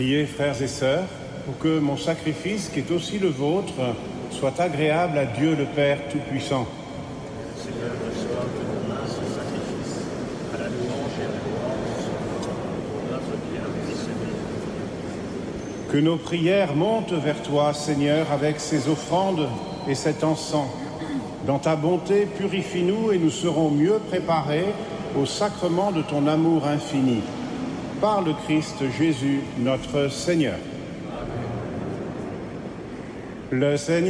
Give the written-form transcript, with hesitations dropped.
Priez, frères et sœurs, pour que mon sacrifice, qui est aussi le vôtre, soit agréable à Dieu le Père Tout-Puissant. Seigneur, reçois de nos mains ce sacrifice, à la louange et à la gloire de son nom, notre bien et celui. Que nos prières montent vers toi, Seigneur, avec ces offrandes et cet encens. Dans ta bonté, purifie-nous et nous serons mieux préparés au sacrement de ton amour infini. Par le Christ Jésus, notre Seigneur. Le Seigneur